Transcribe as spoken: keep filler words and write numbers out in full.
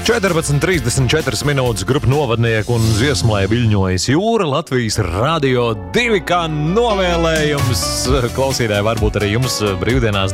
četrpadsmit trīsdesmit četras minūtes grupa novadnieku un dziesmlē viļņojas jūra. Latvijas radio divi kā novēlējums. Klausītāji, varbūt arī jums brīvdienās